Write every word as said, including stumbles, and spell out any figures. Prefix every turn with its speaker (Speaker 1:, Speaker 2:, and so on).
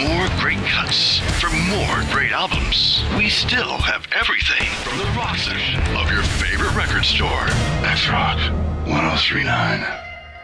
Speaker 1: more great cuts, for more great albums, we still have everything from the rock section of your favorite record store. X Rock ten thirty-nine.